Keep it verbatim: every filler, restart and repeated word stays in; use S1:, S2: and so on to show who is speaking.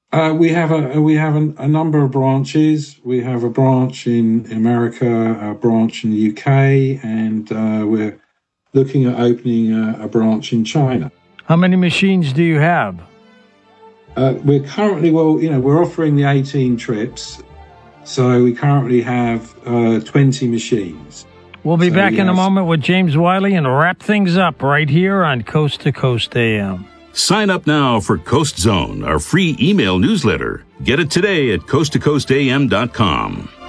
S1: Uh, we have a we have a, a number of branches. We have a branch in America, a branch in the U K, and uh, we're looking at opening a, a branch in China.
S2: How many machines do you have?
S1: Uh, we're currently, well, you know, we're offering the eighteen trips, so we currently have uh, twenty machines.
S2: We'll be
S1: so,
S2: back
S1: yes.
S2: in a moment with James Wiley and wrap things up right here on Coast to Coast A M.
S3: Sign up now for Coast Zone, our free email newsletter. Get it today at coast to coast a m dot com.